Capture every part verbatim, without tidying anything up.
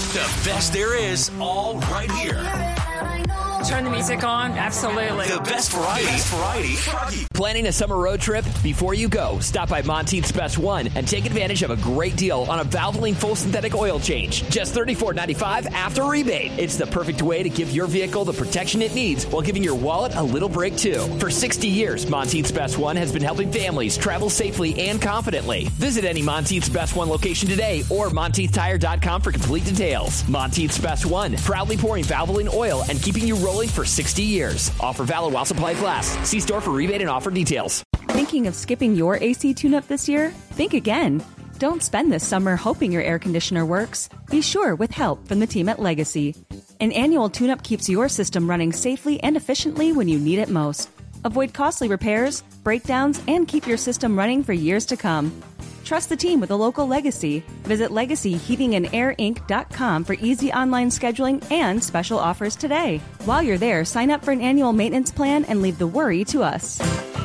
The best there is, all right here. Turn the music on, absolutely. The best variety. Best variety. Froggy. Planning a summer road trip? Before you go, stop by Monteith's Best One and take advantage of a great deal on a Valvoline full synthetic oil change. Just thirty-four ninety-five after rebate. It's the perfect way to give your vehicle the protection it needs while giving your wallet a little break too. For sixty years, Monteith's Best One has been helping families travel safely and confidently. Visit any Monteith's Best One location today or Monteith Tire dot com for complete details. Monteith's Best One, proudly pouring Valvoline oil and keeping you rolling for sixty years. Offer valid while supplies last. See store for rebate and offer details. Thinking of skipping your A C tune-up this year? Think again. Don't spend this summer hoping your air conditioner works. Be sure with help from the team at Legacy. An annual tune-up keeps your system running safely and efficiently when you need it most. Avoid costly repairs, breakdowns, and keep your system running for years to come. Trust the team with a local Legacy. Visit legacy heating and air inc dot com for easy online scheduling and special offers today. While you're there, sign up for an annual maintenance plan and leave the worry to us.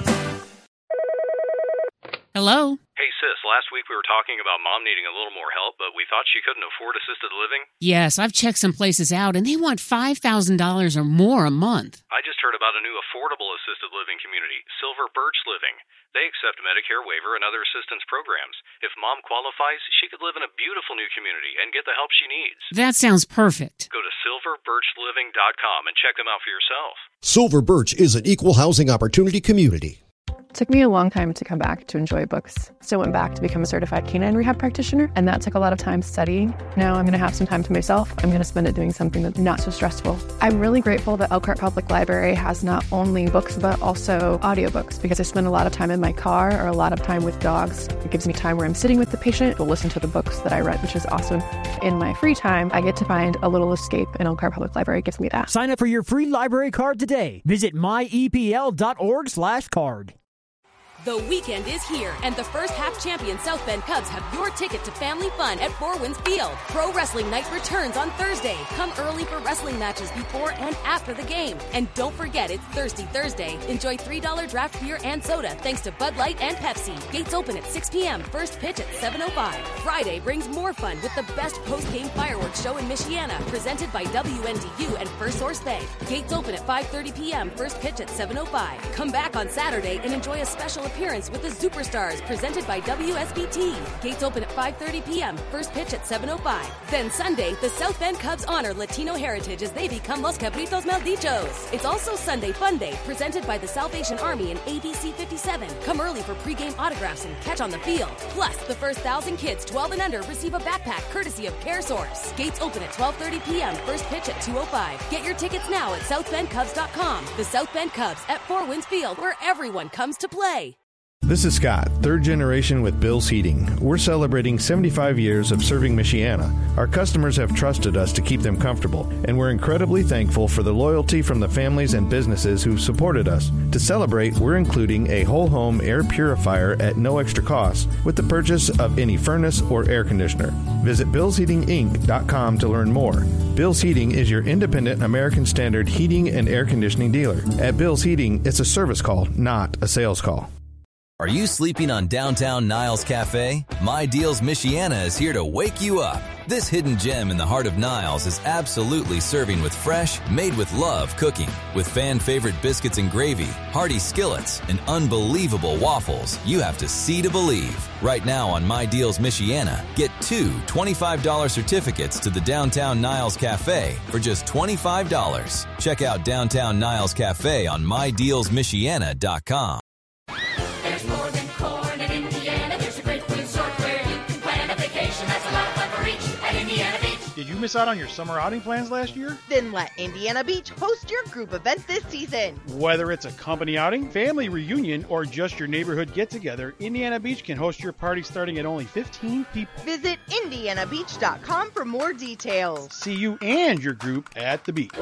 Hello? Hey, sis, last week we were talking about Mom needing a little more help, but we thought she couldn't afford assisted living. Yes, I've checked some places out, and they want five thousand dollars or more a month. I just heard about a new affordable assisted living community, Silver Birch Living. They accept Medicare waiver and other assistance programs. If Mom qualifies, she could live in a beautiful new community and get the help she needs. That sounds perfect. Go to silver birch living dot com and check them out for yourself. Silver Birch is an equal housing opportunity community. It took me a long time to come back to enjoy books. So I went back to become a certified canine rehab practitioner, and that took a lot of time studying. Now I'm going to have some time to myself. I'm going to spend it doing something that's not so stressful. I'm really grateful that Elkhart Public Library has not only books, but also audiobooks, because I spend a lot of time in my car or a lot of time with dogs. It gives me time where I'm sitting with the patient to listen to the books that I read, which is awesome. In my free time, I get to find a little escape, and Elkhart Public Library gives me that. Sign up for your free library card today. Visit my e p l dot org slash card. The weekend is here, and the first half champion South Bend Cubs have your ticket to family fun at Four Winds Field. Pro Wrestling Night returns on Thursday. Come early for wrestling matches before and after the game. And don't forget, it's Thirsty Thursday. Enjoy three dollars draft beer and soda thanks to Bud Light and Pepsi. Gates open at six p.m., first pitch at seven oh five. Friday brings more fun with the best post-game fireworks show in Michiana, presented by W N D U and First Source Bank. Gates open at five thirty p.m., first pitch at seven oh five. Come back on Saturday and enjoy a special appearance with the Superstars, presented by W S B T. Gates open at five thirty p.m., first pitch at seven oh five. Then Sunday, the South Bend Cubs honor Latino heritage as they become Los Cabritos Maldichos. It's also Sunday Fun Day, presented by the Salvation Army and A B C fifty-seven. Come early for pregame autographs and catch on the field. Plus, the first thousand kids twelve and under receive a backpack courtesy of CareSource. Gates open at twelve thirty p.m., first pitch at two oh five. Get your tickets now at south bend cubs dot com. The South Bend Cubs at Four Winds Field, where everyone comes to play. This is Scott, third generation with Bill's Heating. We're celebrating seventy-five years of serving Michiana. Our customers have trusted us to keep them comfortable, and we're incredibly thankful for the loyalty from the families and businesses who've supported us. To celebrate, we're including a whole home air purifier at no extra cost with the purchase of any furnace or air conditioner. Visit bills heating inc dot com to learn more. Bill's Heating is your independent American Standard heating and air conditioning dealer. At Bill's Heating, it's a service call, not a sales call. Are you sleeping on downtown Niles Cafe? My Deals Michiana is here to wake you up. This hidden gem in the heart of Niles is absolutely serving with fresh, made with love cooking. With fan-favorite biscuits and gravy, hearty skillets, and unbelievable waffles, you have to see to believe. Right now on My Deals Michiana, get two twenty-five dollars certificates to the Downtown Niles Cafe for just twenty-five dollars. Check out Downtown Niles Cafe on my deals michiana dot com. There's more than corn in Indiana. There's a great resort where you can plan a vacation. That's a lot of fun for each at Indiana Beach. Did you miss out on your summer outing plans last year? Then let Indiana Beach host your group event this season. Whether it's a company outing, family reunion, or just your neighborhood get-together, Indiana Beach can host your party starting at only fifteen people. Visit indiana beach dot com for more details. See you and your group at the beach.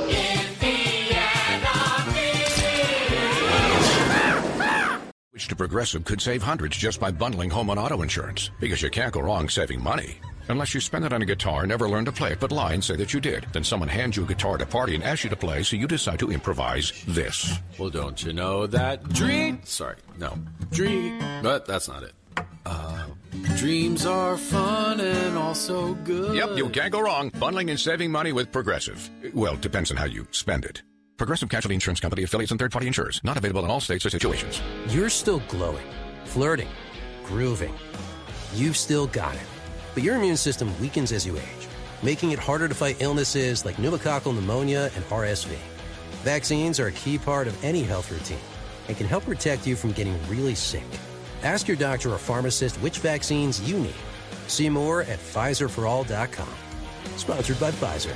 Which to Progressive could save hundreds just by bundling home and auto insurance. Because you can't go wrong saving money. Unless you spend it on a guitar, never learn to play it, but lie and say that you did. Then someone hands you a guitar at a party and asks you to play, so you decide to improvise this. Well, don't you know that dream? Sorry, no. Dream. But that's not it. Uh, Dreams are fun and also good. Yep, you can't go wrong. Bundling and saving money with Progressive. Well, depends on how you spend it. Progressive Casualty Insurance Company, affiliates, and third-party insurers. Not available in all states or situations. You're still glowing, flirting, grooving. You've still got it. But your immune system weakens as you age, making it harder to fight illnesses like pneumococcal pneumonia and R S V. Vaccines are a key part of any health routine and can help protect you from getting really sick. Ask your doctor or pharmacist which vaccines you need. See more at Pfizer for all dot com. Sponsored by Pfizer.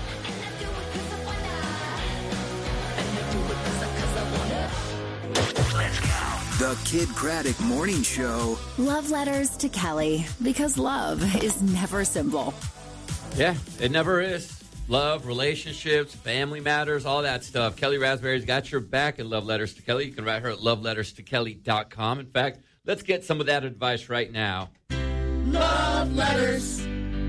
The Kid Craddock Morning Show. Love letters to Kelly, because love is never simple. Yeah, it never is. Love, relationships, family matters, all that stuff. Kelly Raspberry's got your back in Love Letters to Kelly. You can write her at love letters to kelly dot com. In fact, let's get some of that advice right now. Love letters.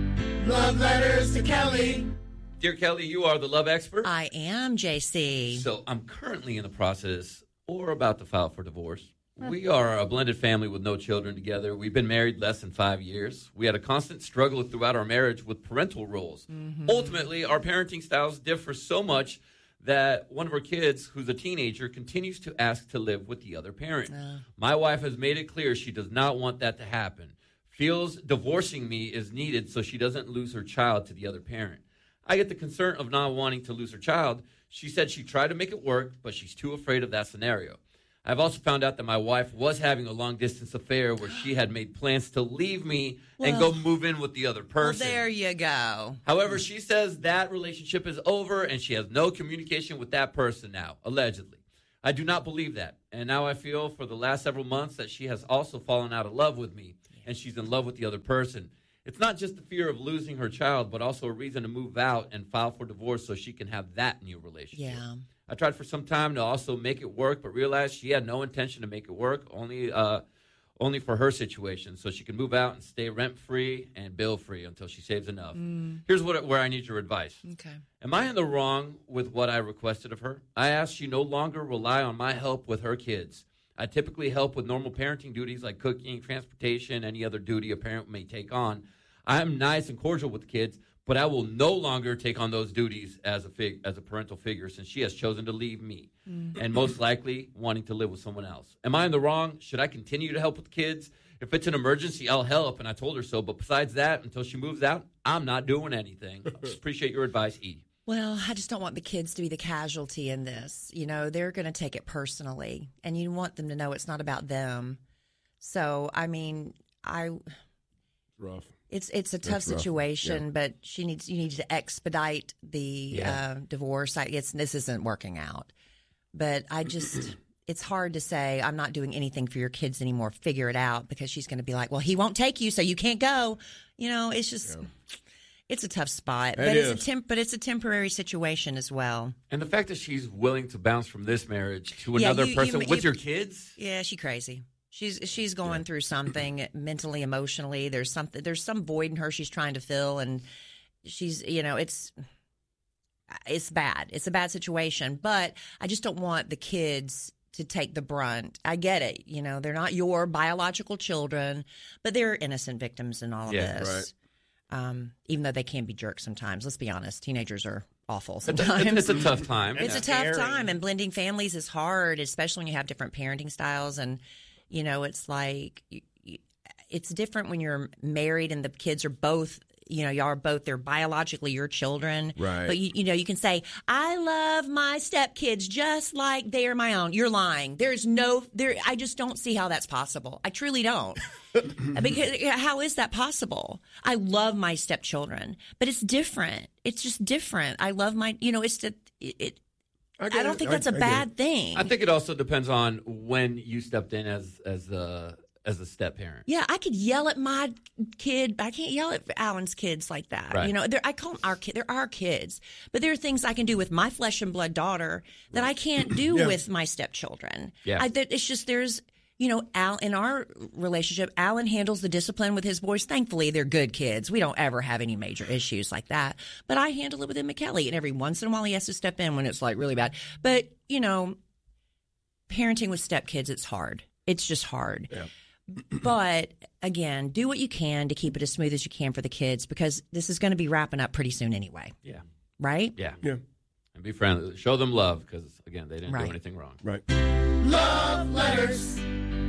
Love letters to Kelly. Dear Kelly, you are the love expert. I am, J C. So I'm currently in the process or about to file for divorce. We are a blended family with no children together. We've been married less than five years. We had a constant struggle throughout our marriage with parental roles. Mm-hmm. Ultimately, our parenting styles differ so much that one of our kids, who's a teenager, continues to ask to live with the other parent. Uh. My wife has made it clear she does not want that to happen. Feels divorcing me is needed so she doesn't lose her child to the other parent. I get the concern of not wanting to lose her child. She said she tried to make it work, but she's too afraid of that scenario. I've also found out that my wife was having a long-distance affair where she had made plans to leave me well, and go move in with the other person. Well, there you go. However, she says that relationship is over and she has no communication with that person now, allegedly. I do not believe that. And now I feel for the last several months that she has also fallen out of love with me and she's in love with the other person. It's not just the fear of losing her child, but also a reason to move out and file for divorce so she can have that new relationship. Yeah. I tried for some time to also make it work, but realized she had no intention to make it work, only uh, only for her situation, so she can move out and stay rent-free and bill-free until she saves enough. Mm. Here's what where I need your advice. Okay. Am I in the wrong with what I requested of her? I asked she no longer rely on my help with her kids. I typically help with normal parenting duties like cooking, transportation, any other duty a parent may take on. I am nice and cordial with the kids, but I will no longer take on those duties as a fig- as a parental figure since she has chosen to leave me mm. and most likely wanting to live with someone else. Am I in the wrong? Should I continue to help with kids? If it's an emergency, I'll help, and I told her so. But besides that, until she moves out, I'm not doing anything. I just appreciate your advice, E. Well, I just don't want the kids to be the casualty in this. You know, they're going to take it personally, and you want them to know it's not about them. So, I mean, I... Rough. It's it's a tough situation, yeah. But she needs you need to expedite the yeah. uh, divorce. I, it's this isn't working out, but I just it's hard to say I'm not doing anything for your kids anymore. Figure it out, because she's going to be like, well, he won't take you, so you can't go. You know, it's just yeah. it's a tough spot, it but is. it's a temp, but it's a temporary situation as well. And the fact that she's willing to bounce from this marriage to another yeah, you, person you, with you, your kids, yeah, she's crazy. She's she's going yeah. through something mentally, emotionally. There's something. There's some void in her she's trying to fill, and she's you know it's it's bad. It's a bad situation. But I just don't want the kids to take the brunt. I get it. You know, they're not your biological children, but they're innocent victims in all of yeah, this. Right. Um, even though they can be jerks sometimes. Let's be honest. Teenagers are awful sometimes. It's, it's a tough time. It's yeah. a tough time, and blending families is hard, especially when you have different parenting styles and. You know, it's like it's different when you're married and the kids are both, you know, y'all are both, they're biologically your children. Right. But, you, you know, you can say, I love my stepkids just like they are my own. You're lying. There's no, there. I just don't see how that's possible. I truly don't. Because how is that possible? I love my stepchildren, but it's different. It's just different. I love my, you know, it's the, it, it I, I don't think that's I, a bad thing. I think it also depends on when you stepped in as as a as a step parent. Yeah, I could yell at my kid. I can't yell at Alan's kids like that. Right. You know, I call them our kid. They're our kids, but there are things I can do with my flesh and blood daughter that I can't do yeah. with my stepchildren. Yeah, I, it's just there's. You know, Al, in our relationship, Alan handles the discipline with his boys. Thankfully, they're good kids. We don't ever have any major issues like that. But I handle it with him and Kelly. And every once in a while, he has to step in when it's like really bad. But, you know, parenting with stepkids, it's hard. It's just hard. Yeah. But again, do what you can to keep it as smooth as you can for the kids, because this is going to be wrapping up pretty soon anyway. Yeah. Right? Yeah. Yeah. And be friendly. Show them love because, again, they didn't Right. do anything wrong. Right. Love letters.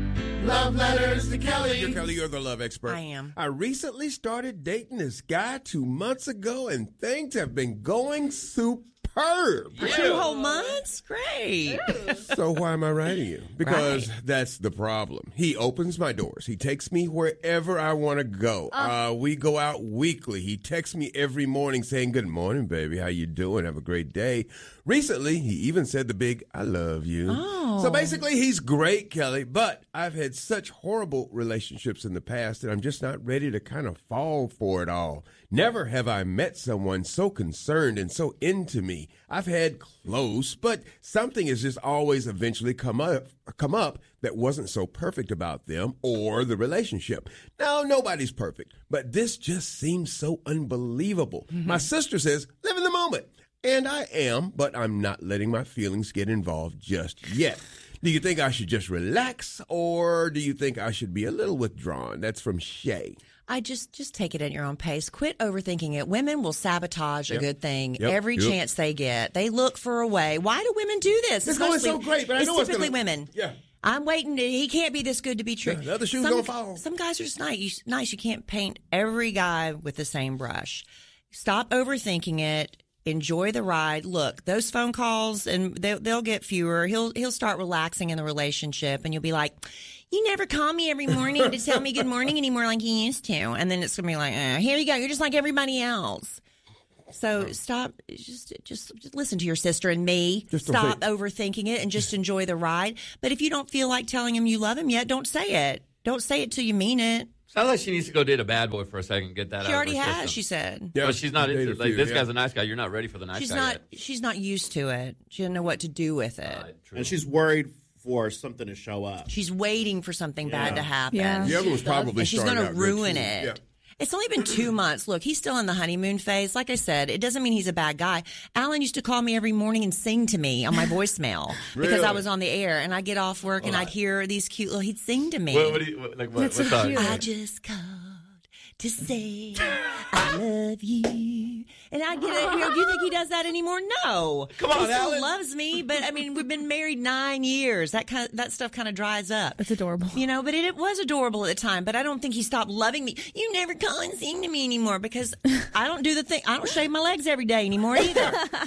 Love letters to Kelly. You're Kelly, you're the love expert. I am. I recently started dating this guy two months ago, and things have been going superb. For two whole months? Great. So why am I writing you? Because Right. that's the problem. He opens my doors. He takes me wherever I want to go. Uh, we go out weekly. He texts me every morning saying, "Good morning, baby. How you doing? Have a great day." Recently, he even said the big, "I love you." Oh. So basically, he's great, Kelly, but I've had such horrible relationships in the past that I'm just not ready to kind of fall for it all. Never have I met someone so concerned and so into me. I've had close, but something has just always eventually come up, come up that wasn't so perfect about them or the relationship. Now, nobody's perfect, but this just seems so unbelievable. Mm-hmm. My sister says, live in the moment. And I am, but I'm not letting my feelings get involved just yet. Do you think I should just relax, or do you think I should be a little withdrawn? That's from Shay. I just just take it at your own pace. Quit overthinking it. Women will sabotage Yep. a good thing Yep. every Yep. chance they get. They look for a way. Why do women do this? It's going Especially- so great, but I it's know it's typically gonna- women. Yeah. I'm waiting. To, he can't be this good to be true. Yeah, the other shoe's some, gonna fall. Some guys are just nice. You, nice. You can't paint every guy with the same brush. Stop overthinking it. Enjoy the ride. Look, those phone calls, and they'll, they'll get fewer. He'll he'll start relaxing in the relationship, and you'll be like, "You never call me every morning to tell me good morning anymore like you used to." And then it's gonna be like, uh, "Here you go. You're just like everybody else." So stop. Just, just just listen to your sister and me. Just don't Stop think. overthinking it and just enjoy the ride. But if you don't feel like telling him you love him yet, don't say it. Don't say it till you mean it. Sounds like she needs to go date a bad boy for a second and get that She out already of her has. system. She said. Yeah, but she's not dated into a like few, this yeah. guy's a nice guy. You're not ready for the nice She's guy not. yet. She's not used to it. She doesn't know what to do with it. Uh, And she's worried for something to show up. She's waiting for something bad to happen. Yeah. The other was probably And she's starting going to out good, ruin too. it. Yeah. It's only been two months. Look, he's still in the honeymoon phase. Like I said, it doesn't mean he's a bad guy. Alan used to call me every morning and sing to me on my voicemail because Really? I was on the air, and I'd get off work and I'd hear these cute little. He'd sing to me. What, what do you, what, like what? That's what so song? cute. I just called to say I love you. And I get it. You know, do you think he does that anymore? No. Come on, he still Alan. loves me, but I mean, we've been married nine years. That kind of, that stuff kind of dries up. That's adorable. You know, but it, it was adorable at the time. But I don't think he stopped loving me. You never call and sing to me anymore because I don't do the thing. I don't shave my legs every day anymore either.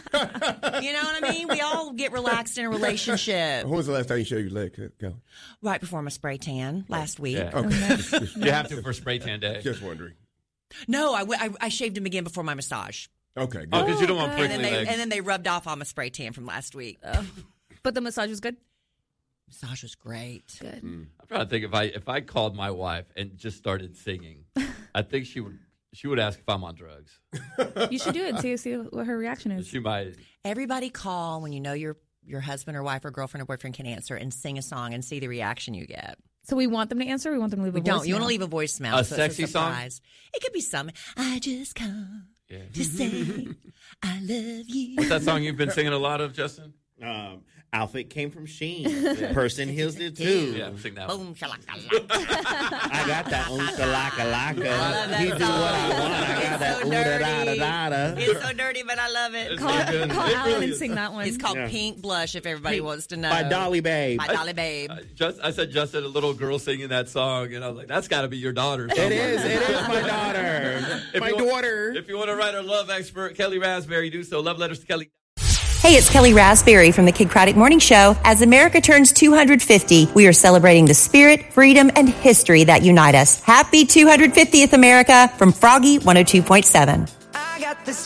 You know what I mean? We all get relaxed in a relationship. When was the last time you shaved your leg, Kelly? Right before my spray tan last week. Yeah. Okay. You have to for spray tan day. Just wondering. No, I, w- I, I shaved him again before my massage. Okay, good. Oh, because you don't want And prickly then, they, legs. and then they rubbed off on my spray tan from last week. But the massage was good. Massage was great. Good. I'm trying to think if I if I called my wife and just started singing, I think she would she would ask if I'm on drugs. You should do it and see, see what her reaction is. She might. Everybody call when you know your your husband or wife or girlfriend or boyfriend can answer and sing a song and see the reaction you get. So we want them to answer. Or we want them to leave We a don't. You want to voicemail? leave a voicemail. A so sexy it's a song? surprise. It could be some. I just come Yeah. to say I love you. What's that song you've been singing a lot of, Justin? Um, outfit came from Shein. Person heals it too. Yeah, sing that. one. Boom, shalaka. I got that unka laka laka. that He do what I want. I got that so ooh da da dirty. da da. It's so dirty, but I love it. It's Call, so good. call It Alan really and is. sing that one. It's called Yeah. Pink Blush, if everybody Pink- wants to know. By Dolly Babe. By Dolly Babe. I, just, I said Justin, a little girl singing that song, and I was like, that's got to be your daughter. It somewhere. is. It is my daughter. If my you want- daughter. If you want to write our love expert, Kelly Raspberry, do so. Love letters to Kelly. Hey, it's Kelly Raspberry from the Kid Craddock Morning Show. As America turns two hundred fifty, we are celebrating the spirit, freedom, and history that unite us. Happy two hundred fiftieth, America, from Froggy one oh two point seven.